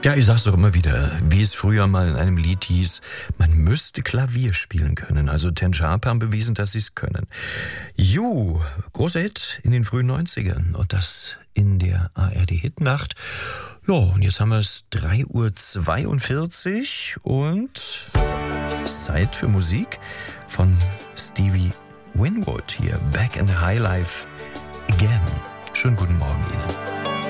Ja, ich sag's doch immer wieder, wie es früher mal in einem Lied hieß, man müsste Klavier spielen können. Also Ten Sharp haben bewiesen, dass sie es können. Großer Hit in den frühen 90ern und das in der ARD-Hitnacht. Ja, und jetzt haben wir es 3:42 Uhr und Zeit für Musik von Stevie Winwood hier. Back in the High Life again. Schönen guten Morgen Ihnen.